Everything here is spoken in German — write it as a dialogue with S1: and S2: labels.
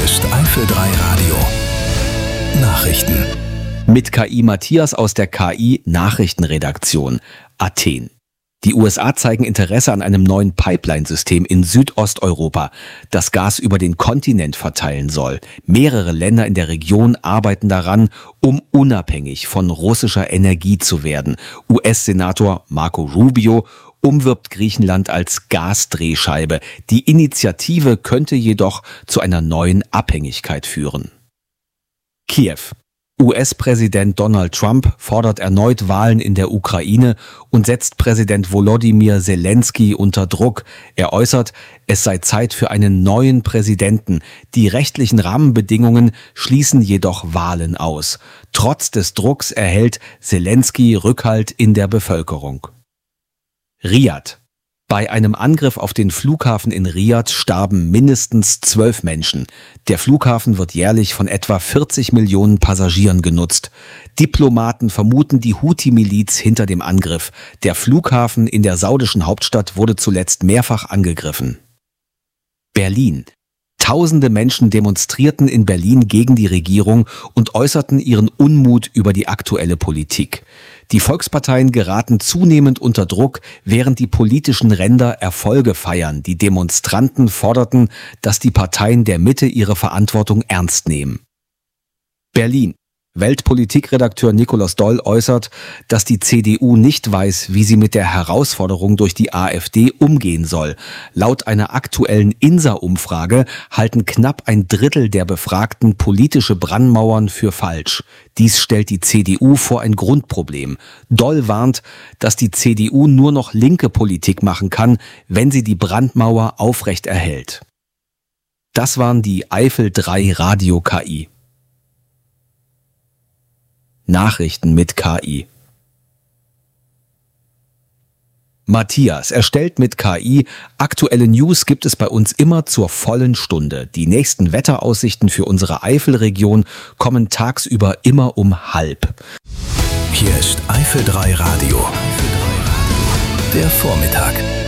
S1: ist Eifel 3 Radio. Nachrichten.
S2: Mit KI Matthias aus der KI-Nachrichtenredaktion. Athen. Die USA zeigen Interesse an einem neuen Pipeline-System in Südosteuropa, das Gas über den Kontinent verteilen soll. Mehrere Länder in der Region arbeiten daran, um unabhängig von russischer Energie zu werden. US-Senator Marco Rubio umwirbt Griechenland als Gasdrehscheibe. Die Initiative könnte jedoch zu einer neuen Abhängigkeit führen. Kiew. US-Präsident Donald Trump fordert erneut Wahlen in der Ukraine und setzt Präsident Volodymyr Zelensky unter Druck. Er äußert, es sei Zeit für einen neuen Präsidenten. Die rechtlichen Rahmenbedingungen schließen jedoch Wahlen aus. Trotz des Drucks erhält Zelensky Rückhalt in der Bevölkerung. Riad. Bei einem Angriff auf den Flughafen in Riad starben mindestens 12 Menschen. Der Flughafen wird jährlich von etwa 40 Millionen Passagieren genutzt. Diplomaten vermuten die Houthi-Miliz hinter dem Angriff. Der Flughafen in der saudischen Hauptstadt wurde zuletzt mehrfach angegriffen. Berlin. Tausende Menschen demonstrierten in Berlin gegen die Regierung und äußerten ihren Unmut über die aktuelle Politik. Die Volksparteien geraten zunehmend unter Druck, während die politischen Ränder Erfolge feiern. Die Demonstranten forderten, dass die Parteien der Mitte ihre Verantwortung ernst nehmen. Berlin. Weltpolitikredakteur Nikolaus Doll äußert, dass die CDU nicht weiß, wie sie mit der Herausforderung durch die AfD umgehen soll. Laut einer aktuellen INSA-Umfrage halten knapp ein Drittel der Befragten politische Brandmauern für falsch. Dies stellt die CDU vor ein Grundproblem. Doll warnt, dass die CDU nur noch linke Politik machen kann, wenn sie die Brandmauer aufrecht erhält. Das waren die Eifel 3 Radio KI. Nachrichten mit KI. Matthias erstellt mit KI. Aktuelle News gibt es bei uns immer zur vollen Stunde. Die nächsten Wetteraussichten für unsere Eifelregion kommen tagsüber immer um 12:30.
S1: Hier ist Eifel 3 Radio. Der Vormittag.